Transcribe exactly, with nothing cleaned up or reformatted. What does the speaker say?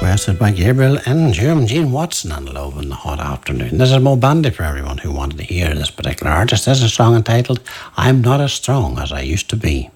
requested by Gabriel and Jim Jean Watson on Love in the Hot Afternoon. This is Mo Bandy for everyone who wanted to hear this particular artist. This is a song entitled I'm Not As Strong As I Used to Be.